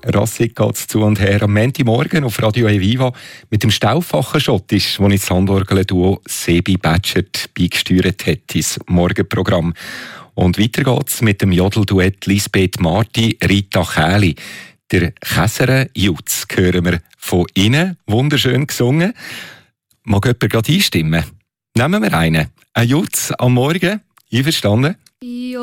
Rassig geht's zu und her am Montagmorgen auf Radio Eviva mit dem Stauffacher Schottisch, wo ich das Handorgel-Duo Sebi Batschert beigesteuert hat ins Morgenprogramm. Und weiter geht's mit dem Jodelduett Lisbeth Marti, Rita Kähli. Der Käsere Jutz hören wir von Ihnen, wunderschön gesungen. Mag jemand gerade einstimmen? Nehmen wir einen. Ein Jutz am Morgen, einverstanden?